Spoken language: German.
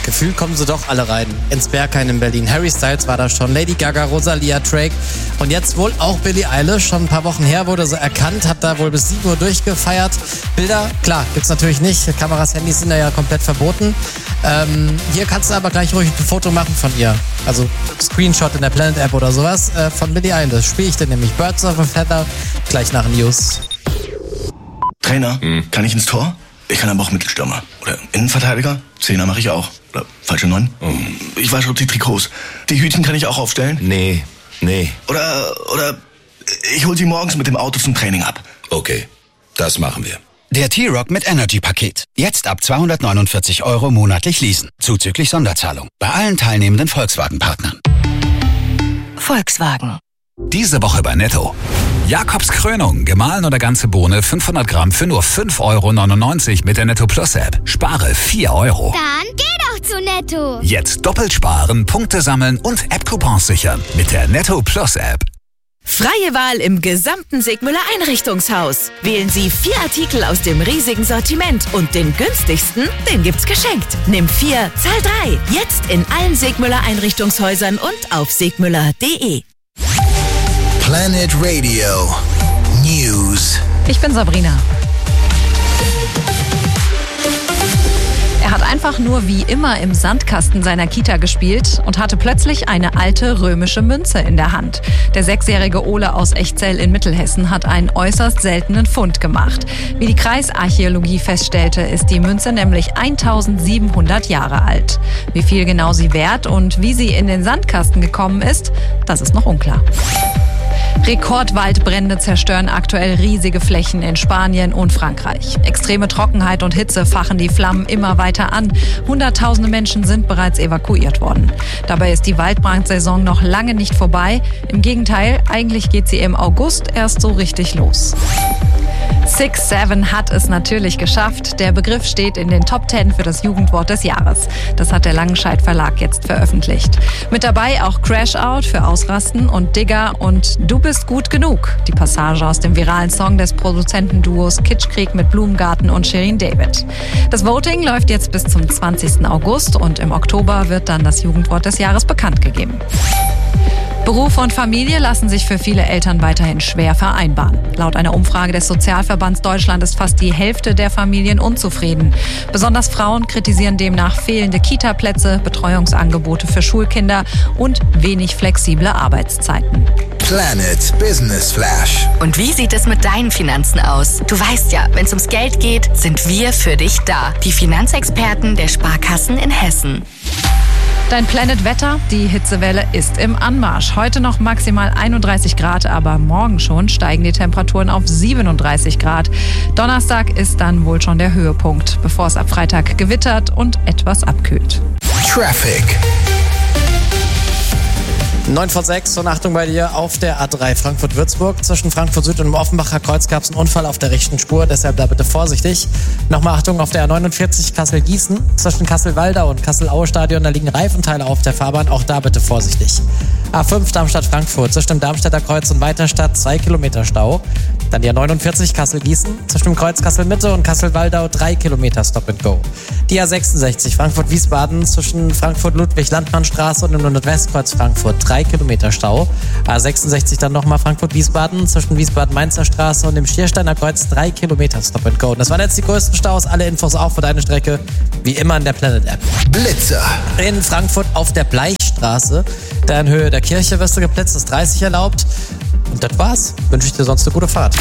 Gefühlt kommen sie doch alle rein. Ins Berghain in Berlin. Harry Styles war da schon, Lady Gaga, Rosalia, Drake und jetzt wohl auch Billie Eilish. Schon ein paar Wochen her wurde sie erkannt, hat da wohl bis 7 Uhr durchgefeiert. Bilder, klar, gibt's natürlich nicht. Kameras, Handys sind ja komplett verboten. Hier kannst du aber gleich ruhig ein Foto machen von ihr. Also Screenshot in der Planet App oder sowas von Billie Eilish. Spiele ich dir nämlich Birds of a Feather gleich nach News. Trainer, kann ich ins Tor? Ich kann aber auch Mittelstürmer. Oder Innenverteidiger? Zehner mache ich auch. Oder falsche 9? Ich wasche die Trikots. Die Hütchen kann ich auch aufstellen? Nee. Oder ich hol sie morgens mit dem Auto zum Training ab. Okay, das machen wir. Der T-Rock mit Energy-Paket. Jetzt ab 249 € monatlich leasen. Zuzüglich Sonderzahlung. Bei allen teilnehmenden Volkswagen-Partnern. Volkswagen. Diese Woche bei Netto. Jakobs Krönung, gemahlen oder ganze Bohne, 500 Gramm für nur 5,99 € mit der Netto Plus App. Spare 4 €. Dann geh doch zu Netto. Jetzt doppelt sparen, Punkte sammeln und App-Coupons sichern mit der Netto Plus App. Freie Wahl im gesamten Sigmüller Einrichtungshaus. Wählen Sie 4 Artikel aus dem riesigen Sortiment und den günstigsten, den gibt's geschenkt. Nimm 4, zahl 3. Jetzt in allen Sigmüller Einrichtungshäusern und auf sigmüller.de. Planet Radio News. Ich bin Sabrina. Er hat einfach nur wie immer im Sandkasten seiner Kita gespielt und hatte plötzlich eine alte römische Münze in der Hand. Der 6-jährige Ole aus Echzell in Mittelhessen hat einen äußerst seltenen Fund gemacht. Wie die Kreisarchäologie feststellte, ist die Münze nämlich 1700 Jahre alt. Wie viel genau sie wert und wie sie in den Sandkasten gekommen ist, das ist noch unklar. Rekordwaldbrände zerstören aktuell riesige Flächen in Spanien und Frankreich. Extreme Trockenheit und Hitze fachen die Flammen immer weiter an. Hunderttausende Menschen sind bereits evakuiert worden. Dabei ist die Waldbrandsaison noch lange nicht vorbei. Im Gegenteil, eigentlich geht sie im August erst so richtig los. 6-7 hat es natürlich geschafft. Der Begriff steht in den Top 10 für das Jugendwort des Jahres. Das hat der Langenscheidt Verlag jetzt veröffentlicht. Mit dabei auch Crash Out für Ausrasten und Digger und Du bist gut genug. Die Passage aus dem viralen Song des Produzentenduos Kitschkrieg mit Blumengarten und Shirin David. Das Voting läuft jetzt bis zum 20. August und im Oktober wird dann das Jugendwort des Jahres bekannt gegeben. Beruf und Familie lassen sich für viele Eltern weiterhin schwer vereinbaren. Laut einer Umfrage des Sozialverbands Deutschland ist fast die Hälfte der Familien unzufrieden. Besonders Frauen kritisieren demnach fehlende Kita-Plätze, Betreuungsangebote für Schulkinder und wenig flexible Arbeitszeiten. Planet Business Flash. Und wie sieht es mit deinen Finanzen aus? Du weißt ja, wenn es ums Geld geht, sind wir für dich da. Die Finanzexperten der Sparkassen in Hessen. Dein Planet Wetter, die Hitzewelle ist im Anmarsch. Heute noch maximal 31 Grad, aber morgen schon steigen die Temperaturen auf 37 Grad. Donnerstag ist dann wohl schon der Höhepunkt, bevor es ab Freitag gewittert und etwas abkühlt. Traffic. 9 vor 6 und Achtung bei dir auf der A3 Frankfurt-Würzburg. Zwischen Frankfurt Süd und dem Offenbacher Kreuz gab es einen Unfall auf der rechten Spur, deshalb da bitte vorsichtig. Nochmal Achtung auf der A49 Kassel-Gießen. Zwischen Kassel-Waldau und Kassel-Aue-Stadion, da liegen Reifenteile auf der Fahrbahn, auch da bitte vorsichtig. A5 Darmstadt-Frankfurt, zwischen dem Darmstädter Kreuz und Weiterstadt 2 Kilometer Stau. Dann die A49 Kassel-Gießen, zwischen dem Kreuz Kassel-Mitte und Kassel-Waldau 3 Kilometer Stop and Go. Die A66 Frankfurt-Wiesbaden, zwischen Frankfurt-Ludwig-Landmann-Straße und dem Nordwestkreuz Frankfurt 3 Kilometer Stau. A66 dann nochmal Frankfurt-Wiesbaden, zwischen Wiesbaden-Mainzer Straße und dem Schiersteiner Kreuz 3 Kilometer Stop and Go. Und das waren jetzt die größten Staus, alle Infos auch für deine Strecke, wie immer in der Planet App. Blitzer. In Frankfurt auf der Bleichstraße, da in Höhe der Kirche wirst du geblitzt, ist 30 erlaubt. Und das war's. Wünsche ich dir sonst eine gute Fahrt.